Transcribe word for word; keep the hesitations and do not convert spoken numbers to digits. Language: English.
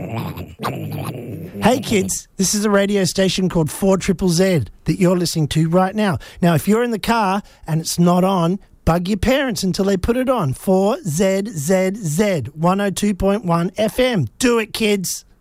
Hey kids, this is a radio station called four Triple Z that you're listening to right now. Now, if you're in the car and it's not on, bug your parents until they put it on. four Z Z Z, one oh two point one F M. Do it, kids.